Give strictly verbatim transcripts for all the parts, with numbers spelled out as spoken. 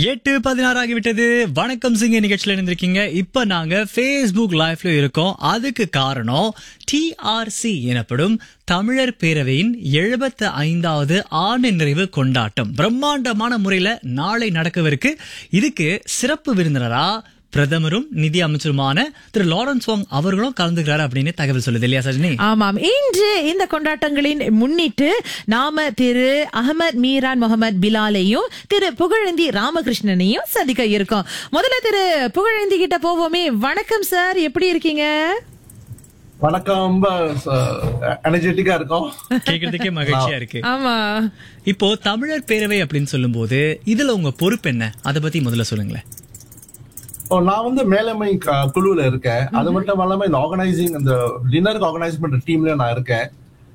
எட்டு பதினாறு ஆகிவிட்டது. வணக்கம் சிங்க நிகழ்ச்சியில இருந்திருக்கீங்க. இப்ப நாங்க Facebook லைவ்ல இருக்கோம். அதுக்கு காரணம் டிஆர்சி எனப்படும் தமிழர் பேரவையின் எழுபத்தி ஐந்தாவது ஆண்டு நிறைவு கொண்டாட்டம் பிரம்மாண்டமான முறையில நாளை நடக்கவிருக்கு. இதுக்கு சிறப்பு விருந்தினரா பிரதமரும் நிதி அமைச்சருமான திரு லாரன்ஸ் வாங் அவர்களும் கலந்துக்கிறார் அப்படின்னு தகவல் சொல்லுது இல்லையா சஜினி? ஆமாம், இன்று இந்த கொண்டாட்டங்களின் முன்னிட்டு நாம திரு அகமது மீரான் முகமது பிலாலையும் திரு புகழேந்தி ராமகிருஷ்ணனையும் சந்திக்க இருக்கோம். முதல்ல திரு புகழேந்தி கிட்ட போவோமே. வணக்கம் சார், எப்படி இருக்கீங்க? வணக்கம். ரொம்ப எனர்ஜெட்டிக்கா இருக்கும், கேக்குறதுக்கே மகிழ்ச்சியா இருக்கு. ஆமா, இப்போ தமிழர் பேரவை அப்படின்னு சொல்லும் போது இதுல உங்க பொறுப்பு என்ன, அதை பத்தி முதல்ல சொல்லுங்களேன். நான் வந்து மேலமை குழுல இருக்கேன். அது மட்டும் இல்லாம இந்த ஆர்கனைசிங் அந்த டின்னருக்கு ஆர்கனைஸ் பண்ற டீம்ல நான் இருக்கேன்.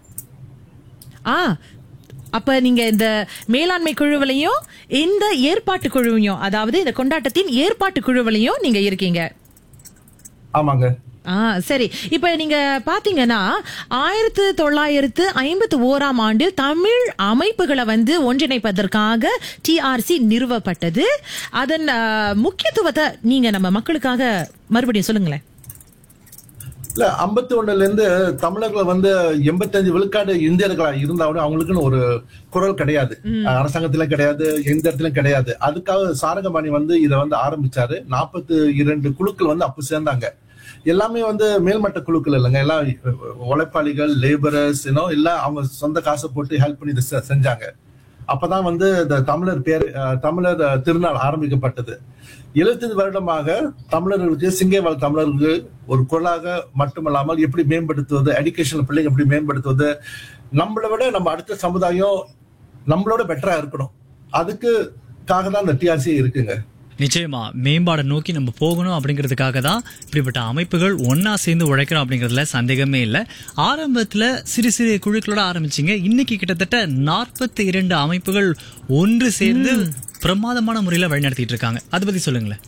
ஆ அப்ப நீங்க இந்த மேலாண்மை குழுவிலையும் இந்த ஏற்பாட்டு குழுவையும், அதாவது இந்த கொண்டாட்டத்தின் ஏற்பாட்டு குழுவிலையும் நீங்க இருக்கீங்க. ஆமாங்க. ஆ சரி, இப்ப நீங்க பாத்தீங்கன்னா ஆயிரத்து தொள்ளாயிரத்து ஐம்பத்தி ஓராம் ஆண்டில் தமிழ் அமைப்புகளை வந்து ஒன்றிணைப்பதற்காக டிஆர்சி நிறுவப்பட்டது. அதன் முக்கியத்துவத்தை நீங்க நம்ம மக்களுக்காக மறுபடியும் சொல்லுங்களேன். இல்ல, ஐம்பத்தி ஒண்ணுல இருந்து தமிழர்கள் வந்து எண்பத்தி அஞ்சு விழுக்காடு இந்தியர்களா இருந்தாலும் அவங்களுக்குன்னு ஒரு குரல் கிடையாது, அரசாங்கத்திலும் கிடையாது, எந்த இடத்துலயும் கிடையாது. அதுக்காக சாரங்கபாணி வந்து இதை வந்து ஆரம்பிச்சாரு. நாற்பத்தி இரண்டு குழுக்கள் வந்து அப்ப சேர்ந்தாங்க. எல்லாமே வந்து மேல்மட்ட குழுக்கள் இல்லைங்க, எல்லாம் உழைப்பாளிகள், லேபரர்ஸ், எல்லாம் அவங்க சொந்த காசை போட்டு ஹெல்ப் பண்ணி இதை செஞ்சாங்க. அப்பதான் வந்து இந்த தமிழர் பேர் தமிழர் திருநாள் ஆரம்பிக்கப்பட்டது. எழுபத்தஞ்சு வருடமாக தமிழர்களுக்கு, சிங்கேவாழ் தமிழர்களுக்கு ஒரு குரலாக மட்டுமல்லாமல் எப்படி மேம்படுத்துவது, எஜுகேஷன் பிள்ளைங்க எப்படி மேம்படுத்துவது, நம்மளை விட நம்ம அடுத்த சமுதாயம் நம்மளோட பெட்டரா இருக்கணும், அதுக்குக்காக தான் இந்த டிஆர்சி இருக்குங்க. நிச்சயமா மேம்பாடை நோக்கி நம்ம போகணும் அப்படிங்கிறதுக்காக தான் இப்படிப்பட்ட அமைப்புகள் ஒன்னா சேர்ந்து உழைக்கணும் அப்படிங்கறதுல சந்தேகமே இல்லை. ஆரம்பத்துல சிறு சிறு குழுக்களோட ஆரம்பிச்சிங்க. இன்னைக்கு கிட்டத்தட்ட நாற்பத்தி இரண்டு அமைப்புகள் ஒன்று சேர்ந்து பிரமாதமான முறையில வழிநடத்திட்டு இருக்காங்க. அதை பத்தி சொல்லுங்களேன்.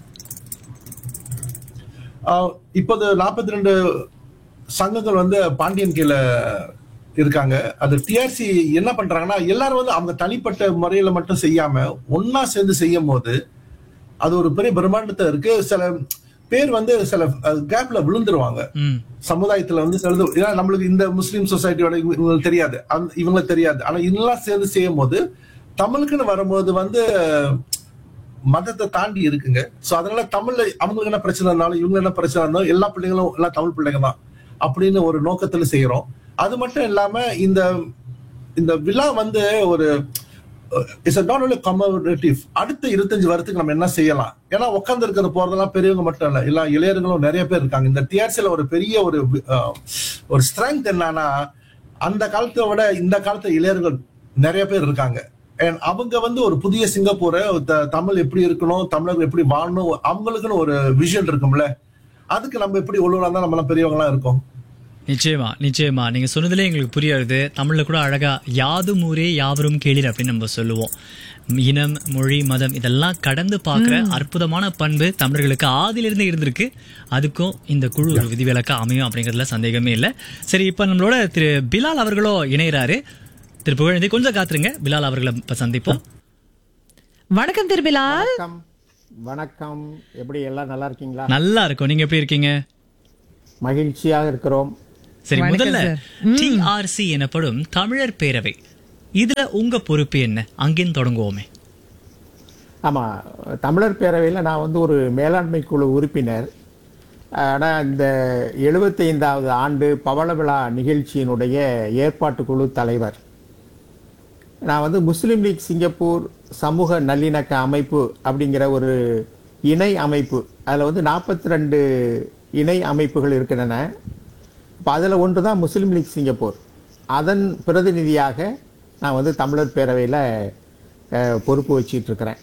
இப்போது நாற்பத்தி ரெண்டு சங்கங்கள் வந்து பாண்டியன் கீழே இருக்காங்க. அது டிஆர்சி என்ன பண்றாங்கன்னா, எல்லாரும் வந்து அவங்க தனிப்பட்ட முறையில மட்டும் செய்யாம ஒன்னா சேர்ந்து செய்யும் போது அது ஒரு பெரிய பிரம்மாண்டத்தை இருக்கு. சில பேர் வந்து சில கேப்ல விழுந்துருவாங்க சமுதாயத்துல வந்து. ஏன்னா நம்மளுக்கு இந்த முஸ்லீம் சொசைட்டியோட இவங்களுக்கு தெரியாது, இவங்களுக்கு தெரியாது. ஆனா இதெல்லாம் சேர்ந்து செய்யும் போது தமிழுக்குன்னு வரும்போது வந்து மதத்தை தாண்டி இருக்குங்க. சோ அதனால தமிழ்ல அவங்களுக்கு என்ன பிரச்சனை இருந்தாலும் இவங்க என்ன பிரச்சனை இருந்தாலும் எல்லா பிள்ளைங்களும் எல்லாம் தமிழ் பிள்ளைங்க தான் அப்படின்னு ஒரு நோக்கத்துல செய்யறோம். அது மட்டும் இல்லாம இந்த இந்த விழா வந்து ஒரு அடுத்த இருபத்தஞ்சு வருஷத்துக்கு நம்ம என்ன செய்யலாம். ஏன்னா உட்கார்ந்து இருக்கிற போறதெல்லாம் பெரியவங்க மட்டும் இல்ல, எல்லா இளைஞர்களும் நிறைய பேர் இருக்காங்க. இந்த டிஆர்சில ஒரு பெரிய ஒரு ஒரு ஸ்ட்ரென்த் என்னன்னா, அந்த காலத்தை விட இந்த காலத்து இளைஞர்கள் நிறைய பேர் இருக்காங்க. அவங்க வந்து ஒரு புதிய சிங்கப்பூரை தமிழ் எப்படி இருக்கணும், தமிழர்கள் எப்படி வாழணும், அவங்களுக்குன்னு ஒரு விஷன் இருக்கும்ல, அதுக்கு நம்ம எப்படி உள்ளூரா தான் நம்ம பெரியவங்க எல்லாம் இருக்கோம். நிச்சயமா நிச்சயமா நீங்க சொன்னதுல எங்களுக்கு புரியாது. தமிழ்ல கூட அழகா யாதும் ஊரே யாவரும் கேளீர் அப்படின்னு நம்ம சொல்லுவோம். இனம், மொழி, மதம் இதெல்லாம் கடந்து பார்க்கிற அற்புதமான பண்பு தமிழர்களுக்கு ஆதிலிருந்து இருந்திருக்கு. அதுக்கும் இந்த குழு ஒரு விதிவிலக்கா அமையும் அப்படிங்கறதுல சந்தேகமே இல்லை. சரி, இப்ப நம்மளோட திரு பிலால் அவர்களோ இணையறாரு. திரு புகழேந்தி கொஞ்சம் காத்துருங்க, பிலால் அவர்களை இப்ப சந்திப்போம். வணக்கம் திரு பிலால். வணக்கம், எப்படி எல்லாம் நல்லா இருக்கீங்களா? நல்லா இருக்கும், நீங்க எப்படி இருக்கீங்க? மகிழ்ச்சியாக இருக்கிறோம். சரி, முதல்ல டிஆர்சி எனப்படும் தமிழர் பேரவை, இதுல உங்க பொறுப்பு என்ன, அங்கிருந்து தொடங்குவோமே. ஆமா, தமிழர் பேரவையில் நான் வந்து ஒரு மேலாண்மை குழு உறுப்பினர். ஆனால் இந்த எழுபத்தி ஐந்தாவது ஆண்டு பவள விழா நிகழ்ச்சியினுடைய ஏற்பாட்டு குழு தலைவர். நான் வந்து முஸ்லீம் லீக் சிங்கப்பூர் சமூக நல்லிணக்க அமைப்பு அப்படிங்கிற ஒரு இணை அமைப்பு, அதில் வந்து நாற்பத்தி ரெண்டு இணை அமைப்புகள் இருக்கின்றன. இப்போ அதில் ஒன்று தான் முஸ்லீம் லீக் சிங்கப்பூர். அதன் பிரதிநிதியாக நான் வந்து தமிழர் பேரவையில் பொறுப்பு வச்சிட்டு இருக்கிறேன்.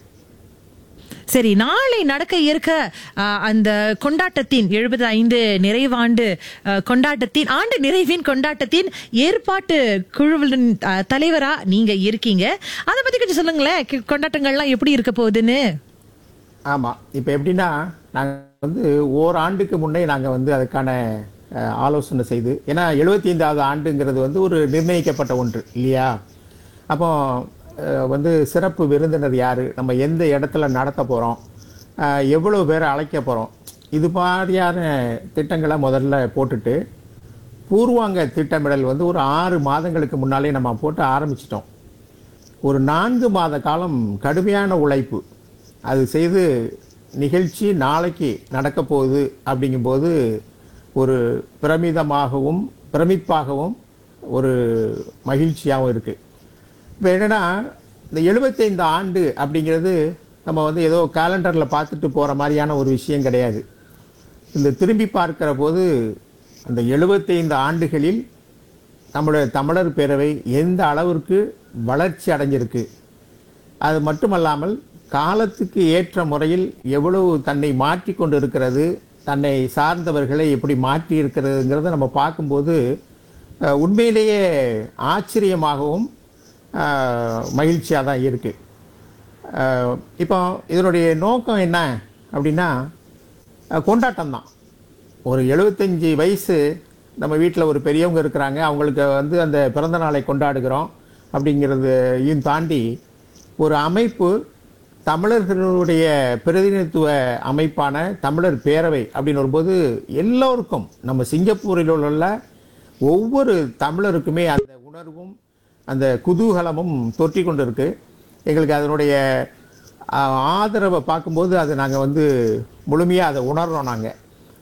சரி, நாளை நடக்க இருக்க அந்த கொண்டாட்டத்தின் எழுபத்தி ஐந்து நிறைவாண்டு கொண்டாட்டத்தின் ஆண்டு நிறைவின் கொண்டாட்டத்தின் ஏற்பாட்டு குழுவின் தலைவரா நீங்க இருக்கீங்க. அதை பத்தி கொஞ்சம் சொல்லுங்களேன், கொண்டாட்டங்கள்லாம் எப்படி இருக்க போகுதுன்னு. ஆமா, இப்ப எப்படின்னா, நாங்க வந்து ஓராண்டுக்கு முன்னே நாங்க வந்து அதுக்கான ஆலோசனை செய்து, ஏன்னா எழுபத்தி ஐந்தாவது ஆண்டுங்கிறது வந்து ஒரு நிர்ணயிக்கப்பட்ட ஒன்று இல்லையா. அப்போ அஹ், வந்து சிறப்பு விருந்தினர் யார், நம்ம எந்த இடத்துல நடத்த போகிறோம், எவ்வளோ பேரை அழைக்க போகிறோம், இது மாதிரியான திட்டங்களை முதல்ல போட்டுட்டு பூர்வாங்க திட்டமிடல் வந்து ஒரு ஆறு மாதங்களுக்கு முன்னாலே நம்ம போட்டு ஆரம்பிச்சிட்டோம். ஒரு நான்கு மாத காலம் கடுமையான உழைப்பு அது செய்து நிகழ்ச்சி நாளைக்கு நடக்க போகுது அப்படிங்கும்போது ஒரு பிரமிதமாகவும் பிரமிப்பாகவும் ஒரு மகிழ்ச்சியாகவும் இருக்குது. இப்போ என்னென்னா, இந்த எழுபத்தைந்து ஆண்டு அப்படிங்கிறது நம்ம வந்து ஏதோ கேலண்டரில் பார்த்துட்டு போகிற மாதிரியான ஒரு விஷயம் கிடையாது. இந்த திரும்பி பார்க்கிற போது அந்த எழுபத்தைந்து ஆண்டுகளில் நம்முடைய தமிழர் பேரவை எந்த அளவிற்கு வளர்ச்சி அடைஞ்சிருக்கு, அது மட்டுமல்லாமல் காலத்துக்கு ஏற்ற முறையில் எவ்வளவு தன்னை மாற்றி கொண்டு இருக்கிறது, தன்னை சார்ந்தவர்களை எப்படி மாற்றி இருக்கிறதுங்கிறத நம்ம பார்க்கும்போது அஹ், உண்மையிலேயே ஆச்சரியமாகவும் மகிழ்ச்சியாக தான் இருக்குது. இப்போ இதனுடைய நோக்கம் என்ன அப்படின்னா, கொண்டாட்டம் தான். ஒரு எழுபத்தஞ்சி வயசு நம்ம வீட்டில் ஒரு பெரியவங்க இருக்கிறாங்க, அவங்களுக்கு வந்து அந்த பிறந்த நாளை கொண்டாடுகிறோம் அப்படிங்கிறதையும் தாண்டி ஒரு அமைப்பு, தமிழர்களுடைய பிரதிநிதித்துவ அமைப்பான தமிழர் பேரவை அப்படின்னு வரும்போது எல்லோருக்கும், நம்ம சிங்கப்பூரில் உள்ள ஒவ்வொரு தமிழருக்குமே அந்த உணர்வும் அந்த குதூகலமும் தொற்றி கொண்டு இருக்கு. எங்களுக்கு அதனுடைய ஆதரவை பார்க்கும்போது அது நாங்கள் வந்து முழுமையாக அதை உணர்றோம். நாங்கள்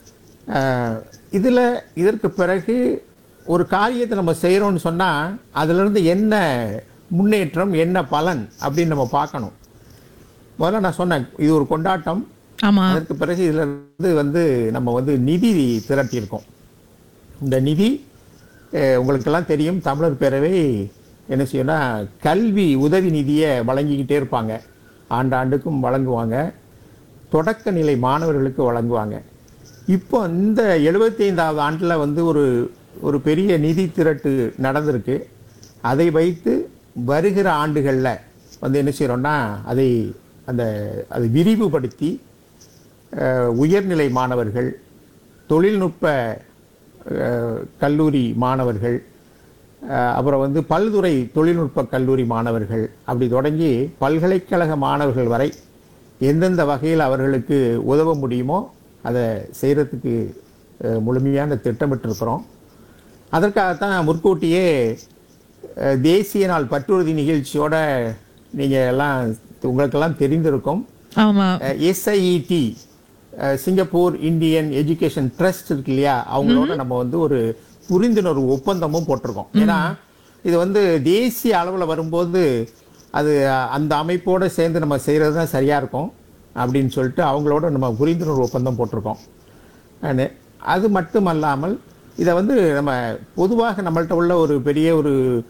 இதில் இதற்கு பிறகு ஒரு காரியத்தை நம்ம செய்கிறோம்னு சொன்னால் அதிலிருந்து என்ன முன்னேற்றம், என்ன பலன் அப்படின்னு நம்ம பார்க்கணும். முதல்ல நான் சொன்னேன், இது ஒரு கொண்டாட்டம். ஆமா. அதற்கு பிறகு இதுல இருந்து வந்து நம்ம வந்து நிதி திரட்டியிருக்கோம். இந்த நிதி உங்களுக்கெல்லாம் தெரியும், தமிழர் பேரவை என்ன செய்யணும்னா கல்வி உதவி நிதியை வழங்கிக்கிட்டே இருப்பாங்க. ஆண்டாண்டுக்கும் வழங்குவாங்க, தொடக்க நிலை மாணவர்களுக்கு வழங்குவாங்க. இப்போ இந்த எழுபத்தைந்தாவது ஆண்டில் வந்து ஒரு ஒரு பெரிய நிதி திரட்டு நடந்திருக்கு. அதை வைத்து வருகிற ஆண்டுகளில் வந்து என்ன செய்கிறோன்னா அதை அந்த அதை விரிவுபடுத்தி உயர்நிலை மாணவர்கள், தொழில்நுட்ப கல்லூரி மாணவர்கள், அப்புறம் வந்து பல்துறை தொழில்நுட்ப கல்லூரி மாணவர்கள், அப்படி தொடங்கி பல்கலைக்கழக மாணவர்கள் வரை எந்தெந்த வகையில் அவர்களுக்கு உதவ முடியுமோ அதை செய்கிறதுக்கு முழுமையான திட்டமிட்டிருக்கிறோம். அதற்காகத்தான் முற்கூட்டியே தேசிய நாள் பற்றுறுதி நிகழ்ச்சியோட நீங்கள் எல்லாம் உங்களுக்கெல்லாம் தெரிந்திருக்கும். எஸ்ஐஇடி சிங்கப்பூர் இந்தியன் எஜுகேஷன் ட்ரஸ்ட் இருக்கு இல்லையா, அவங்களோட நம்ம வந்து ஒரு புரிந்துணர்வு ஒப்பந்தமும் போட்டிருக்கோம். ஏன்னா இது வந்து தேசிய அளவில் வரும்போது அது அந்த அமைப்போடு சேர்ந்து நம்ம செய்கிறது தான் சரியாக இருக்கும் அப்படின்னு சொல்லிட்டு அவங்களோட நம்ம புரிந்துணர்வு ஒப்பந்தம் போட்டிருக்கோம். அது மட்டுமல்லாமல் இதை வந்து நம்ம பொதுவாக நம்மள்கிட்ட உள்ள ஒரு பெரிய ஒரு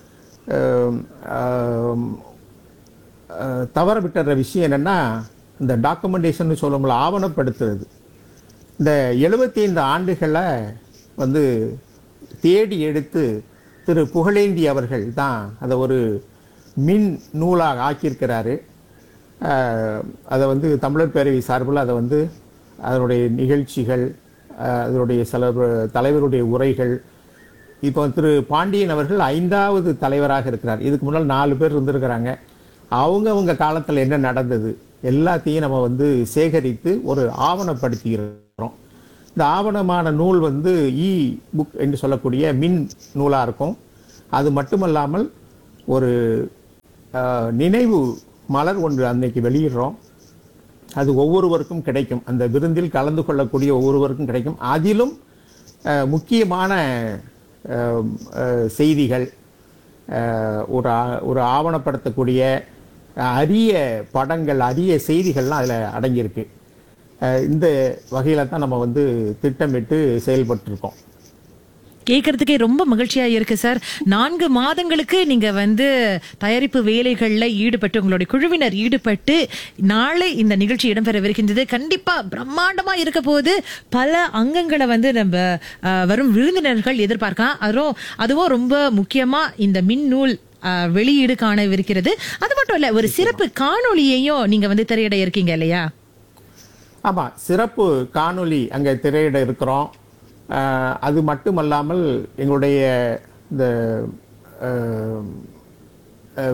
தவற விட்டுற விஷயம் என்னென்னா, இந்த டாக்குமெண்டேஷன் சொல்லுவோம்ல, ஆவணப்படுத்துறது. இந்த எழுபத்தி ஐந்து ஆண்டுகளை வந்து தேடி எடுத்து திரு புகழேந்தி அவர்கள் தான் அதை ஒரு மின் நூலாக ஆக்கியிருக்கிறாரு. அதை வந்து தமிழர் பேரவை சார்பில் அதை வந்து அதனுடைய நிகழ்ச்சிகள், அதனுடைய சில தலைவருடைய உரைகள், இப்போ திரு பாண்டியன் அவர்கள் ஐந்தாவது தலைவராக இருக்கிறார். இதுக்கு முன்னால் நாலு பேர் இருந்திருக்கிறாங்க. அவங்க அவங்க காலத்தில் என்ன நடந்தது எல்லாத்தையும் நம்ம வந்து சேகரித்து ஒரு ஆவணப்படுத்தி இருக்கிறோம். இந்த ஆவணமான நூல் வந்து இ புக் என்று சொல்லக்கூடிய மின் நூலாக இருக்கும். அது மட்டுமல்லாமல் ஒரு நினைவு மலர் ஒன்று அன்னைக்கு வெளியிடுறோம். அது ஒவ்வொருவருக்கும் கிடைக்கும், அந்த விருந்தில் கலந்து கொள்ளக்கூடிய ஒவ்வொருவருக்கும் கிடைக்கும். அதிலும் முக்கியமான செய்திகள், ஒரு ஒரு ஆவணப்படுத்தக்கூடிய அரிய படங்கள், அரிய செய்திகள்லாம் அதில் அடங்கியிருக்கு. இந்த வகையில் தான் நம்ம வந்து திட்டமிட்டு செயல்பட்டுருக்கோம். கேட்கறதுக்கே ரொம்ப மகிழ்ச்சியா இருக்கு சார். நான்கு மாதங்களுக்கு நீங்க வந்து தயாரிப்பு வேலைகள்ல ஈடுபட்டு, உங்களுடைய குழுவினர் ஈடுபட்டு நாளை இந்த நிகழ்ச்சி இடம்பெறவிருக்கின்றது. கண்டிப்பா பிரம்மாண்டமா இருக்க போது. பல அங்கங்களை வந்து நம்ம வரும் விருந்தினர்கள் எதிர்பார்க்கலாம். அதுவும் அதுவும் ரொம்ப முக்கியமா இந்த மின் நூல் வெளியீடு காணவிருக்கிறது. அது மட்டும் இல்ல, ஒரு சிறப்பு காணொலியையும் நீங்க வந்து திரையிட இருக்கீங்க இல்லையா? ஆமா, சிறப்பு காணொலி அங்க திரையிட இருக்கிறோம். அது மட்டுமல்லாமல் எங்களுடைய இந்த வெப்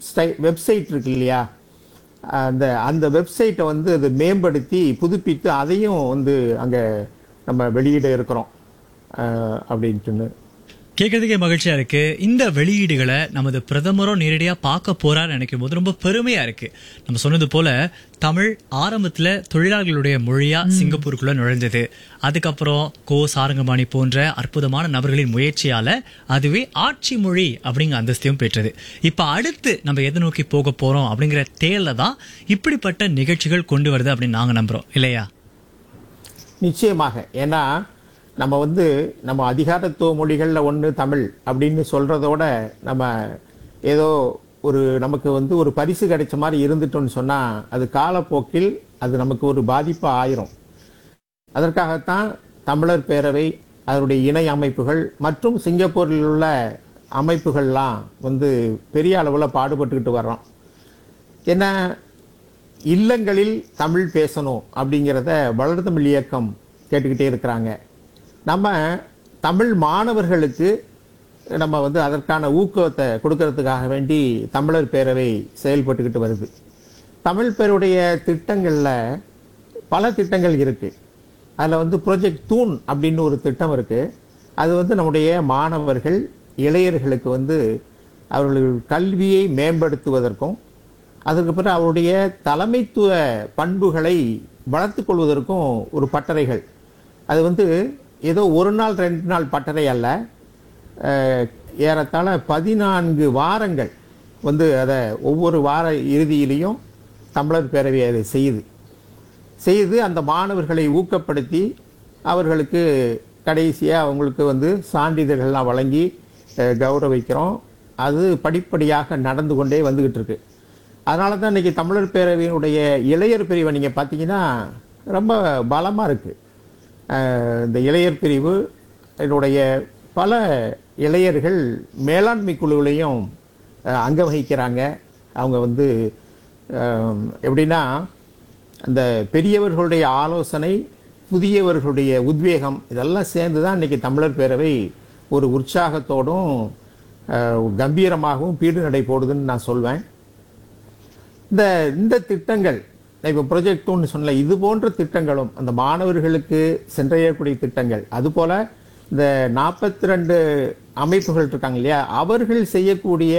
வெப்சைட் இருக்கு இல்லையா, அந்த அந்த வெப்சைட்டை வந்து அது மேம்படுத்தி புதுப்பித்து அதையும் வந்து அங்கே நம்ம வெளியிட இருக்கிறோம் அப்படின்ட்டு. கேட்கறதுக்கே மகிழ்ச்சியா இருக்கு. இந்த வெளியீடுகளை நமது பிரதமரும் நேரடியா பார்க்க போறான்னு நினைக்கும் போது ரொம்ப பெருமையா இருக்கு. நம்ம சொன்னது போல தமிழ் ஆரம்பத்துல தொழிலாளர்களுடைய மொழியா சிங்கப்பூருக்குள்ள நுழைஞ்சது. அதுக்கப்புறம் கோ சாரங்கபாணி போன்ற அற்புதமான நபர்களின் முயற்சியால அதுவே ஆட்சி மொழி அப்படிங்கிற அந்தஸ்தையும் பெற்றது. இப்ப அடுத்து நம்ம எதை நோக்கி போக போறோம் அப்படிங்கிற தேர்ல தான் இப்படிப்பட்ட நிகழ்ச்சிகள் கொண்டு வருது அப்படின்னு நாங்க நம்புறோம் இல்லையா? நிச்சயமாக. ஏன்னா நம்ம வந்து நம்ம அதிகாரத்துவ மொழிகளில் ஒன்று தமிழ் அப்படின்னு சொல்கிறதோட நம்ம ஏதோ ஒரு நமக்கு வந்து ஒரு பரிசு கிடைச்ச மாதிரி இருந்துட்டோம்னு சொன்னால் அது காலப்போக்கில் அது நமக்கு ஒரு பாதிப்பாக ஆயிரும். அதற்காகத்தான் தமிழர் பேரவை, அதனுடைய இணை அமைப்புகள் மற்றும் சிங்கப்பூரில் உள்ள அமைப்புகள்லாம் வந்து பெரிய அளவில் பாடுபட்டுக்கிட்டு வர்றோம். ஏன்னா இல்லங்களில் தமிழ் பேசணும் அப்படிங்கிறத வளர் தமிழ் இயக்கம் கேட்டுக்கிட்டே இருக்கிறாங்க. நம்ம தமிழ் மாணவர்களுக்கு நம்ம வந்து அதற்கான ஊக்கத்தை கொடுக்கறதுக்காக வேண்டி தமிழர் பேரவை செயல்பட்டுக்கிட்டு வருது. தமிழ் பேருடைய திட்டங்களில் பல திட்டங்கள் இருக்குது. அதில் வந்து ப்ராஜெக்ட் தூண் அப்படின்னு ஒரு திட்டம் இருக்குது. அது வந்து நம்முடைய மாணவர்கள் இளையர்களுக்கு வந்து அவர்கள் கல்வியை மேம்படுத்துவதற்கும் அதுக்கப்புறம் அவருடைய தலைமைத்துவ பண்புகளை வளர்த்து கொள்வதற்கும் ஒரு பட்டறைகள். அது வந்து ஏதோ ஒரு நாள் ரெண்டு நாள் பட்டறை அல்ல, ஏறத்தாழ பதினான்கு வாரங்கள் வந்து அதை ஒவ்வொரு வார இறுதியிலையும் தமிழர் பேரவை அதை செய்யுது செய்து அந்த மாணவர்களை ஊக்கப்படுத்தி அவர்களுக்கு கடைசியாக அவங்களுக்கு வந்து சான்றிதழ்கள்லாம் வழங்கி கௌரவிக்கிறோம். அது படிப்படியாக நடந்து கொண்டே வந்துக்கிட்டு இருக்கு. அதனால தான் இன்றைக்கி தமிழர் பேரவையினுடைய இளையர் பிரிவை நீங்கள் பார்த்தீங்கன்னா ரொம்ப பலமாக இருக்குது. இந்த இளையர் பிரிவு என்னுடைய பல இளையர்கள் மேலாண்மை குழுவிலையும் அங்க வகிக்கிறாங்க. அவங்க வந்து எப்படின்னா அந்த பெரியவர்களுடைய ஆலோசனை, புதியவர்களுடைய உத்வேகம் இதெல்லாம் சேர்ந்து தான் இன்றைக்கி தமிழர் பேரவை ஒரு உற்சாகத்தோடும் கம்பீரமாகவும் பீடு நடை போடுதுன்னு நான் சொல்வேன். இந்த இந்த திட்டங்கள் இப்போ ப்ரொஜெக்ட் ஒன்று சொன்னல, இது போன்ற திட்டங்களும் அந்த மாணவர்களுக்கு சென்றடையக்கூடிய திட்டங்கள், அதுபோல் இந்த நாற்பத்தி ரெண்டு அமைப்புகள் இருக்காங்க இல்லையா, அவர்கள் செய்யக்கூடிய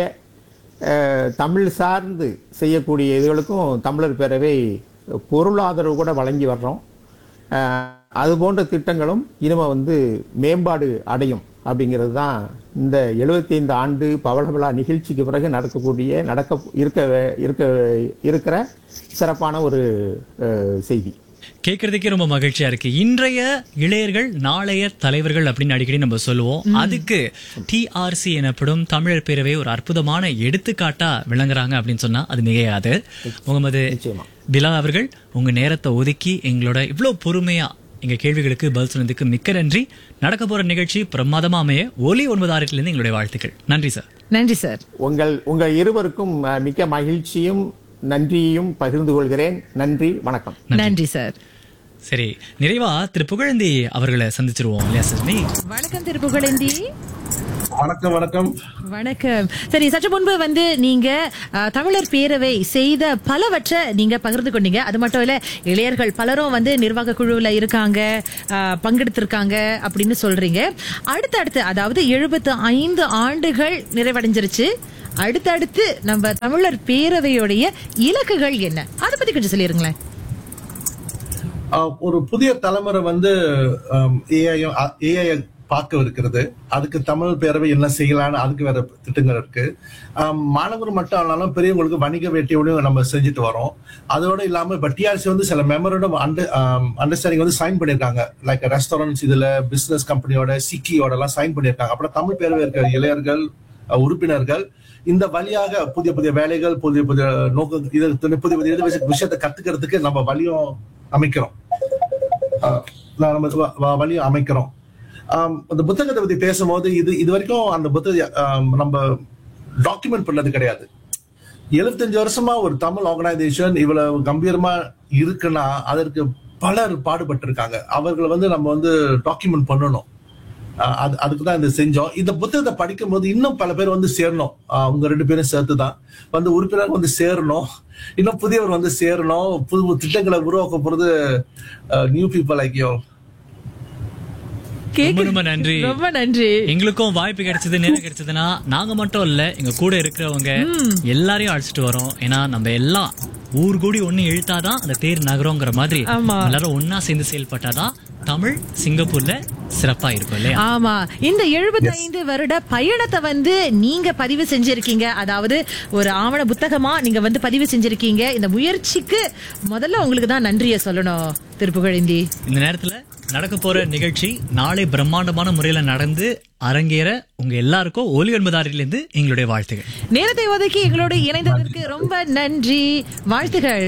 தமிழ் சார்ந்து செய்யக்கூடிய இதுகளுக்கும் தமிழர் பேரவை பொருளாதரவு கூட வழங்கி வர்றோம். அது போன்ற திட்டங்களும் இனிமே வந்து மேம்பாடு அடையும் அப்படிங்கிறது தான் இந்த எழுபத்தி ஐந்து ஆண்டு பவள விழா நிகழ்ச்சிக்கு பிறகு நடக்கக்கூடிய நடக்க இருக்க இருக்க இருக்கிற சிறப்பான ஒரு செய்தி. கேட்கறதுக்கே ரொம்ப மகிழ்ச்சியா இருக்கு. இன்றைய இளையர்கள் நாளைய தலைவர்கள் அப்படின்னு அடிக்கடி நம்ம சொல்லுவோம். அதுக்கு டிஆர்சி எனப்படும் தமிழர் பேரவை ஒரு அற்புதமான எடுத்துக்காட்டா விளங்குறாங்க அப்படின்னு சொன்னா அது மிகையாது. முகமது பிலால் அவர்கள் உங்க நேரத்தை ஒதுக்கி எங்களோட இவ்வளவு பொறுமையா எங்க கேள்விகளுக்கு பதில் சொன்னதுக்கு மிக்க நன்றி. நடக்க போற நிகழ்ச்சி பிரமாதமா அமைய ஒலி ஒன்பது ஆறுல இருந்து எங்களுடைய வாழ்த்துக்கள். நன்றி சார். நன்றி சார். உங்கள் உங்கள் இருவருக்கும் மிக்க மகிழ்ச்சியும் நன்றியையும் பகிர்ந்து கொள்கிறேன். நன்றி, வணக்கம். நன்றி சார். சரி, நிறைவா திரு புகழேந்தி அவர்களை சந்திச்சிருவோம் இல்லையா சார்? வணக்கம் திரு புகழேந்தி. வணக்கம். வணக்கம் வணக்கம். சரி, சற்று முன்பு வந்து நீங்க தமிழர் பேரவை செய்த பலவற்றை நீங்க பகிர்ந்து கொண்டீங்க. அது மட்டும் இல்ல, இளையர்கள் பலரும் வந்து நிர்வாக குழுவில் இருக்காங்க, பங்கெடுத்திருக்காங்க அப்படின்னு சொல்றீங்க. அடுத்தடுத்து அதாவது எழுபத்தி ஐந்து ஆண்டுகள் நிறைவடைஞ்சிருச்சு. அடுத்தடுத்து நம்ம தமிழர் பேரவையுடைய இலக்குகள் என்ன, அதை பத்தி கொஞ்சம் சொல்லிருங்களேன். ஒரு புதிய தலைமுறை வந்து ஏஐ பார்க்க இருக்கிறது. அதுக்கு தமிழ் பேரவை என்ன செய்யலான்னு அதுக்கு வேற திட்டங்கள் இருக்கு. மாணவர் மட்டும் ஆனாலும் பெரியவங்களுக்கு வணிக வேட்டியோடையும் நம்ம செஞ்சுட்டு வரோம். அதோட இல்லாம இப்ப டிஆர்சி வந்து சில மெமரண்டம் அண்டர்ஸ்டாண்டிங் வந்து சைன் பண்ணிருக்காங்க. லைக் ரெஸ்டாரண்ட்ஸ் இதுல பிசினஸ் கம்பெனியோட சிக்கியோட எல்லாம் சைன் பண்ணிருக்காங்க. அப்புறம் தமிழ் பேரவை இருக்கிற இளையர்கள் உறுப்பினர்கள் இந்த வழியாக புதிய புதிய வேலைகள், புதிய புதிய நோக்கம், இது புதிய புதிய விஷயத்தை கத்துக்கிறதுக்கு நம்ம வழியும் அமைக்கிறோம் நம்ம வழியும் அமைக்கிறோம் அந்த புத்தகத்தை பத்தி பேசும்போது இது இது வரைக்கும் அந்த புத்தகம் நம்ம டாக்குமெண்ட் பண்ணது கிடையாது. எழுபத்தஞ்சு வருஷமா ஒரு தமிழ் ஆர்கனைசேஷன் இவ்வளவு கம்பீரமா இருக்குன்னா அதற்கு பலர் பாடுபட்டு இருக்காங்க. அவர்களை வந்து நம்ம வந்து டாக்குமெண்ட் பண்ணணும். அஹ் அது அதுக்கு தான் இதை செஞ்சோம். இந்த புத்தகத்தை படிக்கும் போது இன்னும் பல பேர் வந்து சேரணும். அஹ் அவங்க ரெண்டு பேரும் சேர்த்து தான் வந்து உறுப்பினர் வந்து சேரணும், இன்னும் புதியவர் வந்து சேரணும், புது புது திட்டங்களை உருவாக்க போறது நியூ பீப்புள் லைக் யூ. ரொம்ப ரொம்ப நன்றி. ரொம்ப நன்றி. எங்களுக்கும் வாய்ப்பு கிடைச்சது, நேரம் கிடைச்சதுன்னா நாங்க மட்டும் இல்ல, எங்க கூட இருக்கிறவங்க எல்லாரையும் அழைச்சிட்டு வரோம். ஏன்னா நம்ம எல்லாம் ஊர் கூடி ஒண்ணு இழுத்தாதான் அந்த தேர் நகரங்கிற மாதிரி எல்லாரும் ஒன்னா சேர்ந்து செயல்பட்டாதான் தமிழ் சிங்கப்பூர்ல சிறப்பா இருக்கும் இல்லையா? ஆமா. இந்த எழுபத்தி ஐந்து வருட பயணத்தை வந்து நீங்க பதிவு செஞ்சிருக்கீங்க. அதாவது ஒரு ஆவண புத்தகமா நீங்க வந்து பதிவு செஞ்சிருக்கீங்க. இந்த முயற்சிக்கு முதல்ல உங்களுக்கு தான் நன்றியை சொல்லணும் திருப்புகழேந்தி. இந்த நேரத்துல நடக்க போற நிகழ்ச்சி நாளை பிரம்மாண்டமான முறையில நடந்து அரங்கேற உங்க எல்லாருக்கும் ஒலி ஒன்பதாறில இருந்து எங்களுடைய வாழ்த்துகள். நேரத்தை ஒதுக்கி எங்களோட இணைந்ததற்கு ரொம்ப நன்றி, வாழ்த்துகள்.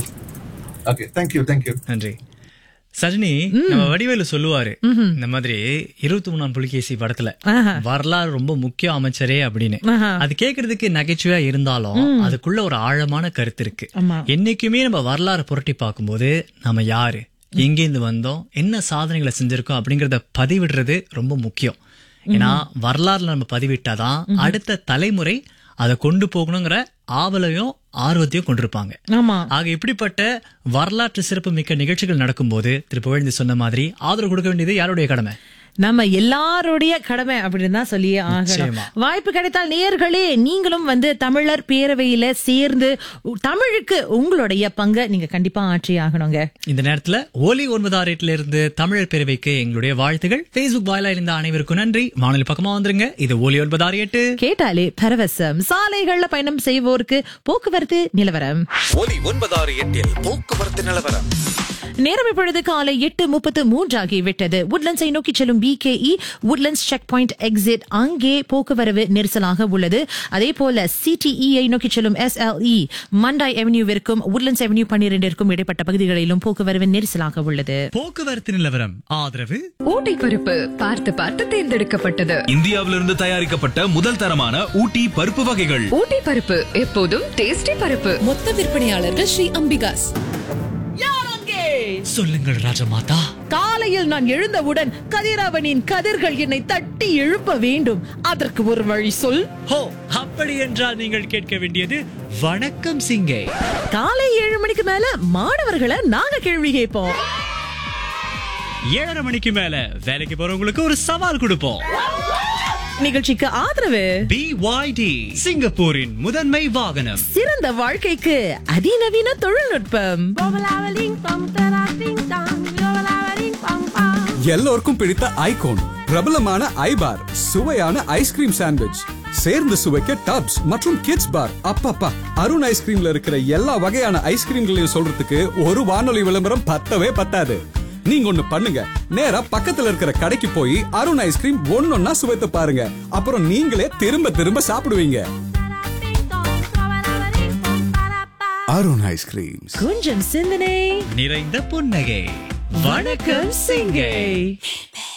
Okay, thank you thank you நன்றி. சஜினி, நம்ம வடிவேலு சொல்லுவாரு இந்த மாதிரி இருபத்தி மூணாம் புலிகேசி படத்துல வரலாறு ரொம்ப முக்கிய அமைச்சரே அப்படின்னு. அது கேக்குறதுக்கு நகைச்சுவையா இருந்தாலும் அதுக்குள்ள ஒரு ஆழமான கருத்து இருக்கு. என்னைக்குமே நம்ம வரலாறு புரட்டி பார்க்கும்போது நம்ம யாரு, எங்கேருந்து வந்தோம், என்ன சாதனைகளை செஞ்சிருக்கோம் அப்படிங்கறத பதிவிடுறது ரொம்ப முக்கியம். ஏன்னா வரலாறுல நம்ம பதிவிட்டாதான் அடுத்த தலைமுறை அதை கொண்டு போகணுங்கிற ஆவலையும் ஆர்வத்தையும் கொண்டிருப்பாங்க. ஆக இப்படிப்பட்ட வரலாற்று சிறப்பு மிக்க நிகழ்ச்சிகள் நடக்கும்போது திருப்புகழேந்தி சொன்ன மாதிரி ஆதரவு கொடுக்க வேண்டியது யாருடைய கடமை? நம்ம எல்லாருடைய கடமை அப்படின்னு தான் சொல்லியே ஆகணும். வாய்ப்பு கிடைத்தால் நேயர்களே நீங்களும் வந்து தமிழர் பேரவையில சேர்ந்து தமிழுக்கு உங்களுடைய பங்கை நீங்க கண்டிப்பா ஆற்றி ஆகணுங்க. இந்த நேரத்துல ஒலி ஒன்பதாறு எட்டுல இருந்து தமிழர் பேரவைக்கு எங்களுடைய வாழ்த்துகள். பேஸ்புக் வாயிலா இருந்த அனைவருக்கும் நன்றி. வானொலி பக்கமா வந்துருங்க. இது ஒலி ஒன்பதாறு எட்டு, கேட்டாலே பரவசம். சாலைகள்ல பயணம் செய்வோருக்கு போக்குவரத்து நிலவரம். ஒலி ஒன்பதாறு எட்டில் போக்குவரத்து நிலவரம். நேரம் இப்பொழுது காலை எட்டு முப்பத்து மூன்று ஆகிவிட்டது. உட்லண்ட்ஸை நோக்கி செல்லும் PKE Woodlands check point exit அங்கே போக்குவரவு நெரிசலாக உள்ளது. அதே போல சிடிஇஐ நோக்கி செல்லும் எஸ்எல்இ மண்டாய் அவென்யூவிற்கும் உட்லண்ட்ஸ் அவென்யூ பன்னிரண்டிற்கும் இடைப்பட்ட பகுதிகளிலும் போக்குவரவு நெரிசலாக உள்ளது. போக்குவரத்து நிலவரம் ஆதரவு ஊட்டி பருப்பு பார்த்து பார்த்து தேர்ந்தெடுக்கப்பட்டது. இந்தியாவிலிருந்து தயாரிக்கப்பட்ட முதல் தரமான ஊட்டி பருப்பு வகைகள். ஊட்டி பருப்பு எப்போதும் டேஸ்டி பருப்பு. மொத்த விற்பனையாளர்கள் ஸ்ரீ அம்பிகாஸ். சொல்லுங்கள் ராஜமாதா. காலையில் நான் எழுந்தவுடன் கதிரவனின் கதிர்கள் என்னை தட்டி எழுப்ப வேண்டும். அதற்கு ஒரு வழி சொல். ஹோ, அப்படி என்றால் நீங்கள் கேட்க வேண்டியது வணக்கம் சிங்கே. காலை ஏழு மணிக்கு மேல மாணவர்களை நாங்க கேள்வி கேட்போம். ஏழரை மணிக்கு மேல வேலைக்கு போறவங்களுக்கு ஒரு சவால் கொடுப்போம். நிகழ்ச்சிக்கு ஆதரவு பிஒய்டி, சிங்கப்பூரின் முதன்மை வாகனம். சிறந்த வாழ்க்கைக்கு அதிநவீன தொழில்நுட்பம். எல்லோருக்கும் பிடித்த ஐகோன், பிரபலமான ஐபார், சுவையான ஐஸ்கிரீம் சாண்ட்விச், சேர்ந்து சுவைக்க டப்ஸ் மற்றும் கிட்ஸ் பார். அப்பப்பா, அருண் ஐஸ்கிரீம்ல இருக்கிற எல்லா வகையான ஐஸ்கிரீம்களையும் சொல்றதுக்கு ஒரு வானொலி விளம்பரம் பத்தவே பத்தாது. நீங்க ஒண்ணு பண்ணுங்க, நேரா பக்கத்துல இருக்கிற கடைக்கு போய் அருண் ஐஸ்கிரீம் ஒன்னொன்னா சுவைத்து பாருங்க. அப்புறம் நீங்களே திரும்ப திரும்ப சாப்பிடுவீங்க. அருண் ஐஸ்கிரீம், கொஞ்சம் சிந்தனை நிறைந்த புன்னகை. வணக்கம் சிங்கை.